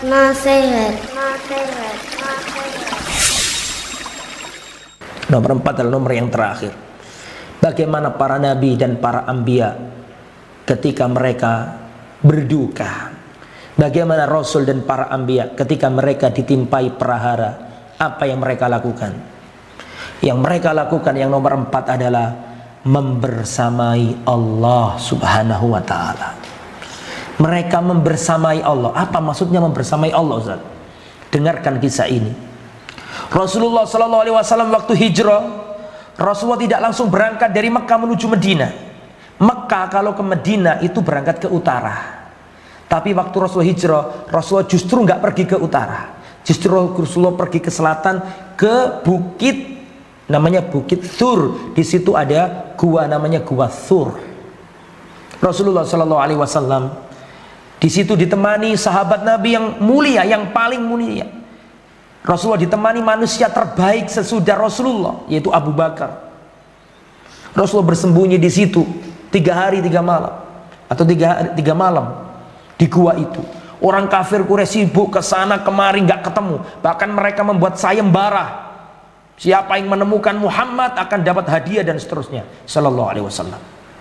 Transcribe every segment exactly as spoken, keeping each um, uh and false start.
Nasihat. Nasihat. Nasihat. Nomor empat adalah nomor yang terakhir. Bagaimana para nabi dan para anbiya ketika mereka berduka. Bagaimana rasul dan para anbiya ketika mereka ditimpai prahara, apa yang mereka lakukan? Yang mereka lakukan yang nomor empat adalah membersamai Allah subhanahu wa ta'ala. Mereka membersamai Allah. Apa maksudnya membersamai Allah, Ustaz? Dengarkan kisah ini. Rasulullah shallallahu alaihi wasallam waktu hijrah, Rasulullah tidak langsung berangkat dari Mekah menuju Madinah. Mekah kalau ke Madinah itu berangkat ke utara. Tapi waktu Rasulullah hijrah, Rasulullah justru nggak pergi ke utara. Justru Rasulullah pergi ke selatan, ke bukit namanya Bukit Thur. Di situ ada gua namanya Gua Thur. Rasulullah shallallahu alaihi wasallam di situ ditemani sahabat Nabi yang mulia, yang paling mulia. Rasulullah ditemani manusia terbaik sesudah Rasulullah, yaitu Abu Bakar. Rasulullah bersembunyi di situ tiga hari tiga malam atau tiga hari tiga malam di gua itu. Orang kafir Quraisy sibuk ke sana kemari nggak ketemu. Bahkan mereka membuat sayembara. Siapa yang menemukan Muhammad akan dapat hadiah dan seterusnya. Sallallahu alaihi wasallam.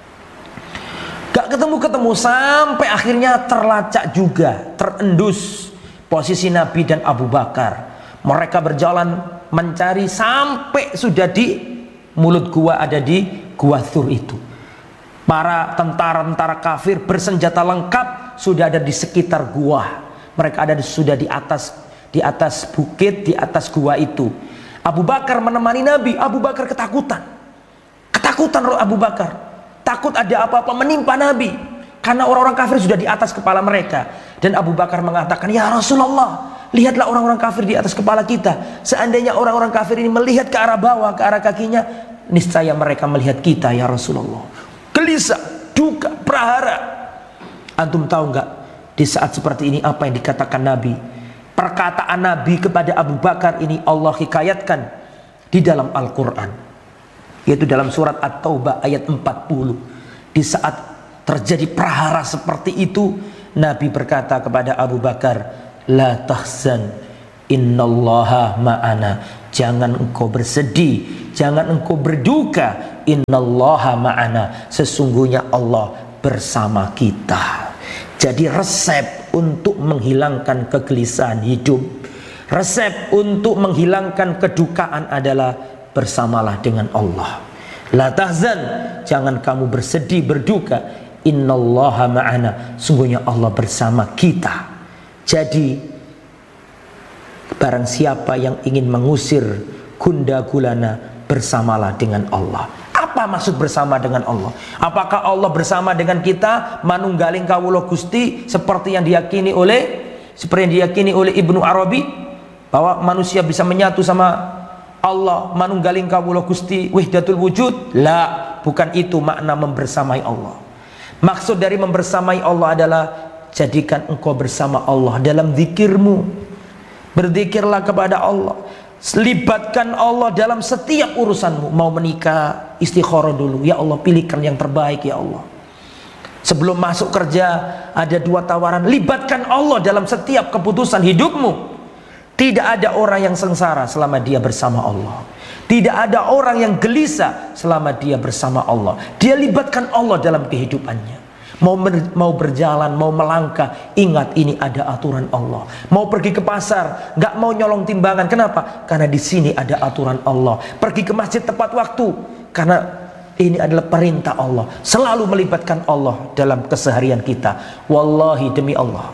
Gak ketemu-ketemu sampai akhirnya terlacak juga, terendus posisi Nabi dan Abu Bakar. Mereka berjalan mencari sampai sudah di mulut gua, ada di Gua Thur itu. Para tentara-tentara kafir bersenjata lengkap sudah ada di sekitar gua. Mereka ada di, sudah di atas di atas bukit, di atas gua itu. Abu Bakar menemani Nabi. Abu Bakar ketakutan. Ketakutan Abu Bakar. Takut ada apa-apa menimpa Nabi. Karena orang-orang kafir sudah di atas kepala mereka. Dan Abu Bakar mengatakan, "Ya Rasulullah, lihatlah orang-orang kafir di atas kepala kita. Seandainya orang-orang kafir ini melihat ke arah bawah, ke arah kakinya, niscaya mereka melihat kita, ya Rasulullah." Gelisah, duka, prahara. Antum tahu enggak, di saat seperti ini apa yang dikatakan Nabi? Perkataan Nabi kepada Abu Bakar ini Allah hikayatkan di dalam Al-Quran, yaitu dalam surat At-Taubah ayat empat puluh. Di saat terjadi prahara seperti itu, Nabi berkata kepada Abu Bakar, "La tahzan, innallaha ma'ana." Jangan engkau bersedih, jangan engkau berduka. Innallaha ma'ana, sesungguhnya Allah bersama kita. Jadi resep untuk menghilangkan kegelisahan hidup, resep untuk menghilangkan kedukaan adalah bersamalah dengan Allah. La tahzan, jangan kamu bersedih, berduka. Innallaha ma'ana, sungguhnya Allah bersama kita. Jadi barang siapa yang ingin mengusir gundah gulana, bersamalah dengan Allah. Apa maksud bersama dengan Allah? Apakah Allah bersama dengan kita manunggaling kawula Gusti seperti yang diyakini oleh seperti yang diyakini oleh Ibnu Arabi, bahwa manusia bisa menyatu sama Allah manunggaling kawula Gusti wahdatul wujud? La, bukan itu makna membersamai Allah. Maksud dari membersamai Allah adalah jadikan engkau bersama Allah dalam zikirmu. Berzikirlah kepada Allah. Libatkan Allah dalam setiap urusanmu. Mau menikah, istikharah dulu. Ya Allah, pilihkan yang terbaik ya Allah. Sebelum masuk kerja ada dua tawaran. Libatkan Allah dalam setiap keputusan hidupmu. Tidak ada orang yang sengsara selama dia bersama Allah. Tidak ada orang yang gelisah selama dia bersama Allah. Dia libatkan Allah dalam kehidupannya. Mau ber, mau berjalan, mau melangkah, ingat ini ada aturan Allah. Mau pergi ke pasar, nggak mau nyolong timbangan. Kenapa? Karena di sini ada aturan Allah. Pergi ke masjid tepat waktu, karena ini adalah perintah Allah. Selalu melibatkan Allah dalam keseharian kita. Wallahi, demi Allah,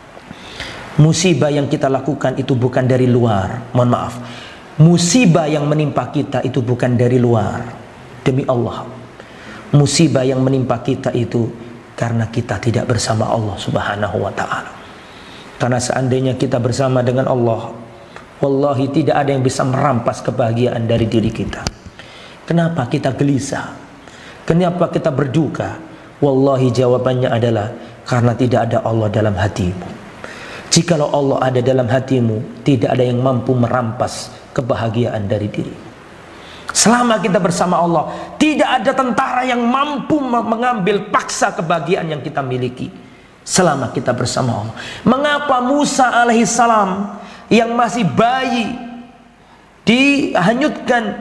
musibah yang kita lakukan itu bukan dari luar. Mohon maaf, musibah yang menimpa kita itu bukan dari luar. Demi Allah, musibah yang menimpa kita itu karena kita tidak bersama Allah subhanahu wa ta'ala. Karena seandainya kita bersama dengan Allah, wallahi tidak ada yang bisa merampas kebahagiaan dari diri kita. Kenapa kita gelisah? Kenapa kita berduka? Wallahi jawabannya adalah karena tidak ada Allah dalam hatimu. Jikalau Allah ada dalam hatimu, tidak ada yang mampu merampas kebahagiaan dari dirimu. Selama kita bersama Allah, tidak ada tentara yang mampu mengambil paksa kebahagiaan yang kita miliki. selama kita bersama Allah. Mengapa Musa alaihissalam yang masih bayi dihanyutkan,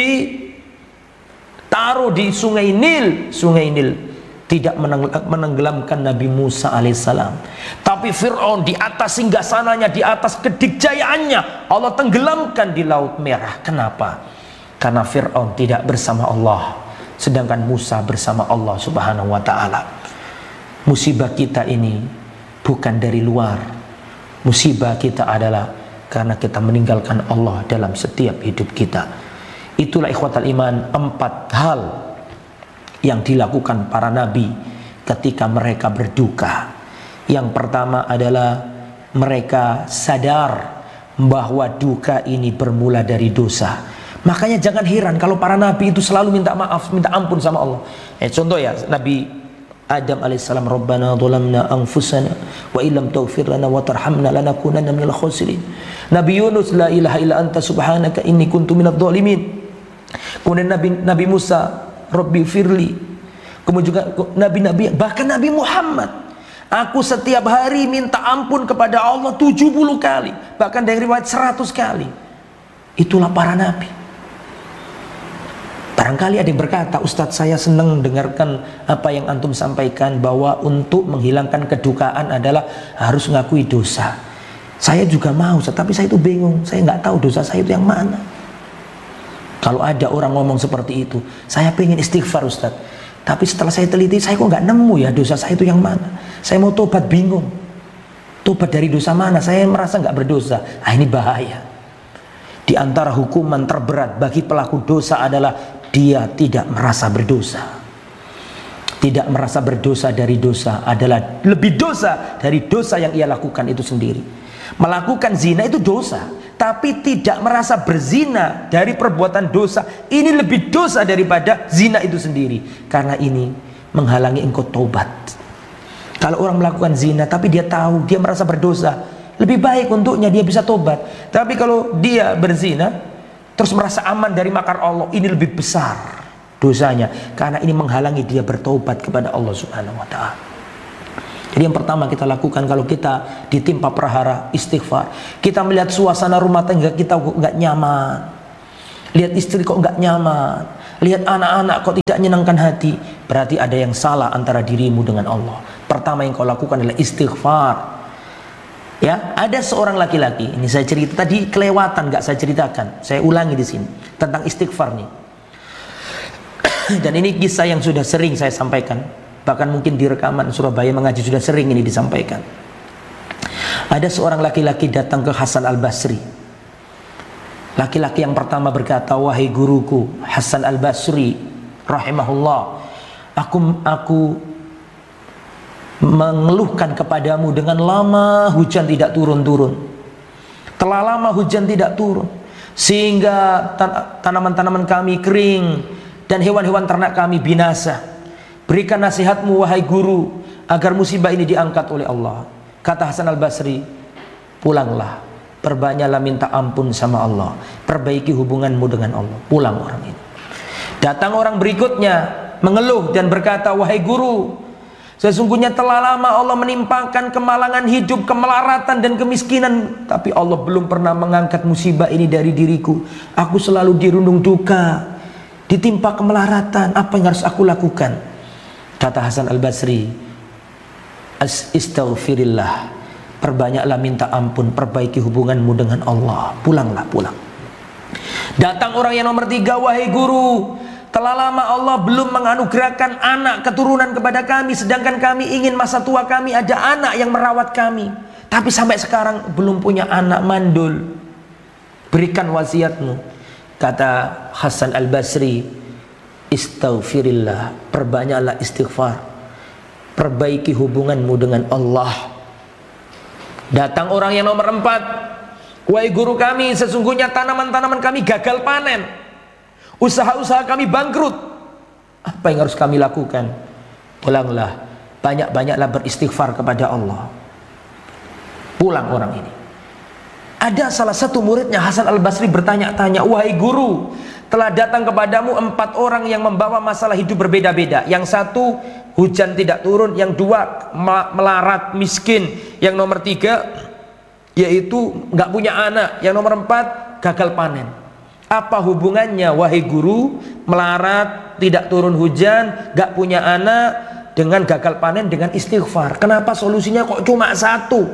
ditaruh di sungai Nil, sungai Nil tidak menenggelamkan Nabi Musa alaihissalam, tapi Fir'aun di atas singgasananya, di atas kedikjayaannya, Allah tenggelamkan di Laut Merah. Kenapa? Karena Fir'aun tidak bersama Allah, sedangkan Musa bersama Allah subhanahu wa ta'ala. Musibah kita ini bukan dari luar, musibah kita adalah karena kita meninggalkan Allah dalam setiap hidup kita. Itulah ikhwatal iman, empat hal yang dilakukan para nabi ketika mereka berduka. Yang pertama adalah mereka sadar bahwa duka ini bermula dari dosa. Makanya jangan heran kalau para nabi itu selalu minta maaf, minta ampun sama Allah. Eh, contoh ya, Nabi Adam alaihissalam, Rabbana dhalamna anfusana wa illam taghfir lana wa tarhamna lanakunanna minal khasirin. Nabi Yunus, la ilaha illa anta subhanaka inni kuntu minadh dhalimin. Kemudian Nabi Nabi Musa, Rabbi firli. Kemudian juga nabi-nabi, bahkan Nabi Muhammad, aku setiap hari minta ampun kepada Allah tujuh puluh kali, bahkan dari riwayat seratus kali. Itulah para nabi. Barangkali ada yang berkata, Ustadz saya senang dengarkan apa yang antum sampaikan, bahwa untuk menghilangkan kedukaan adalah harus ngakui dosa. Saya juga mau, tapi saya itu bingung, saya nggak tahu dosa saya itu yang mana. Kalau ada orang ngomong seperti itu, saya pengen istighfar Ustadz, tapi setelah saya teliti, saya kok nggak nemu ya dosa saya itu yang mana. Saya mau tobat, bingung. Tobat dari dosa mana? Saya merasa nggak berdosa. Ah, ini bahaya. Di antara hukuman terberat bagi pelaku dosa adalah dia tidak merasa berdosa. Tidak merasa berdosa dari dosa adalah lebih dosa dari dosa yang ia lakukan itu sendiri. Melakukan zina itu dosa, tapi tidak merasa berzina dari perbuatan dosa, ini lebih dosa daripada zina itu sendiri. Karena ini menghalangi engkau tobat. Kalau orang melakukan zina tapi dia tahu, dia merasa berdosa, lebih baik untuknya dia bisa tobat. Tapi kalau dia berzina terus merasa aman dari makar Allah, ini lebih besar dosanya, karena ini menghalangi dia bertobat kepada Allah subhanahu wa ta'ala. Jadi yang pertama kita lakukan kalau kita ditimpa prahara, istighfar. Kita melihat suasana rumah tangga kita kok nggak nyaman, lihat istri kok nggak nyaman, lihat anak-anak kok tidak menyenangkan hati, berarti ada yang salah antara dirimu dengan Allah. Pertama yang kau lakukan adalah istighfar. Ya, ada seorang laki-laki, ini saya cerita tadi kelewatan, nggak saya ceritakan, saya ulangi di sini tentang istighfar nih. Dan ini kisah yang sudah sering saya sampaikan, bahkan mungkin di rekaman Surabaya Mengaji sudah sering ini disampaikan. Ada seorang laki-laki datang ke Hasan al-Basri. Laki-laki yang pertama berkata, wahai guruku Hasan al-Basri rahimahullah, aku aku mengeluhkan kepadamu dengan lama hujan tidak turun-turun. Telah lama hujan tidak turun, sehingga tanaman-tanaman kami kering dan hewan-hewan ternak kami binasa. Berikan nasihatmu wahai guru agar musibah ini diangkat oleh Allah. Kata Hasan al-Basri, pulanglah, perbanyaklah minta ampun sama Allah, perbaiki hubunganmu dengan Allah. Pulang orang ini. Datang orang berikutnya mengeluh dan berkata, wahai guru, sesungguhnya telah lama Allah menimpakan kemalangan hidup, kemelaratan dan kemiskinan, tapi Allah belum pernah mengangkat musibah ini dari diriku. Aku selalu dirundung duka, ditimpa kemelaratan. Apa yang harus aku lakukan? Kata Hasan al-Basri, istaghfirillah, perbanyaklah minta ampun, perbaiki hubunganmu dengan Allah. Pulanglah, pulang. Datang orang yang nomor tiga, wahai guru, telah lama Allah belum menganugerahkan anak keturunan kepada kami, sedangkan kami ingin masa tua kami ada anak yang merawat kami, tapi sampai sekarang belum punya anak mandul. Berikan wasiatmu. Kata Hasan al-Basri, istaghfirillah, perbanyaklah istighfar, perbaiki hubunganmu dengan Allah. Datang orang yang nomor empat, wahai guru kami, sesungguhnya tanaman-tanaman kami gagal panen, usaha-usaha kami bangkrut. Apa yang harus kami lakukan? Pulanglah, banyak-banyaklah beristighfar kepada Allah. Pulang orang ini. Ada salah satu muridnya Hasan al-Basri bertanya-tanya, wahai guru, Telah datang kepadamu empat orang yang membawa masalah hidup berbeda-beda. Yang satu, hujan tidak turun. Yang dua, melarat, miskin. Yang nomor tiga, yaitu nggak punya anak. Yang nomor empat, gagal panen. Apa hubungannya wahai guru, melarat, tidak turun hujan, nggak punya anak, dengan gagal panen, dengan istighfar? Kenapa solusinya kok cuma satu?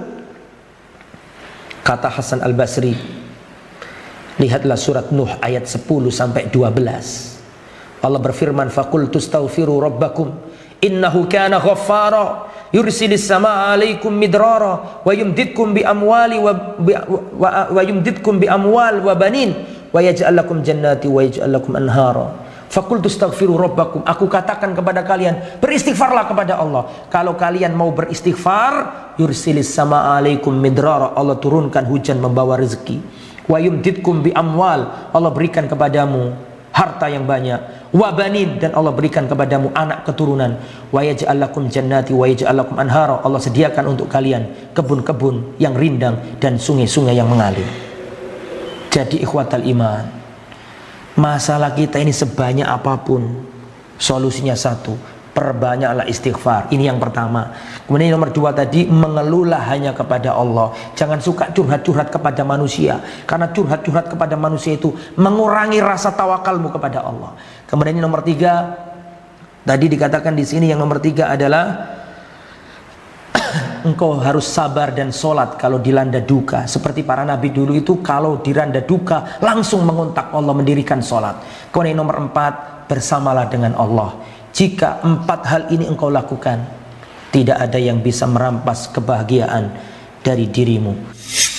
Kata Hasan Al-Basri, lihatlah surat Nuh ayat sepuluh sampai dua belas. Allah berfirman, faqultu astaghfiru rabbakum innahu kana ghaffara yursilis samaa 'alaikum midrara wa yumdidkum bi amwali wa wa, wa yumdidkum bi amwal wa banin wa yaj'al lakum jannati wa yaj'al lakum anhara. Faqultu astaghfiru rabbakum, aku katakan kepada kalian, beristighfarlah kepada Allah. Kalau kalian mau beristighfar, yursilis samaa 'alaikum midrara, Allah turunkan hujan membawa rezeki. Wa yumdidkum bi amwal, Allah berikan kepadamu harta yang banyak. Wa banin, dan Allah berikan kepadamu anak keturunan. Wa yaj'al lakum jannati wa yaj'al lakum anhara, Allah sediakan untuk kalian kebun-kebun yang rindang dan sungai-sungai yang mengalir. Jadi ikhwatal iman, masalah kita ini sebanyak apapun, solusinya satu, perbanyaklah istighfar. Ini yang pertama. Kemudian yang nomor dua tadi, mengeluhlah hanya kepada Allah. Jangan suka curhat-curhat kepada manusia, karena curhat-curhat kepada manusia itu mengurangi rasa tawakalmu kepada Allah. Kemudian yang nomor tiga, tadi dikatakan di sini, yang nomor tiga adalah engkau harus sabar dan sholat kalau dilanda duka. Seperti para nabi dulu itu, kalau dilanda duka langsung mengontak Allah, mendirikan sholat. Kemudian yang nomor empat, bersamalah dengan Allah. Jika empat hal ini engkau lakukan, tidak ada yang bisa merampas kebahagiaan dari dirimu.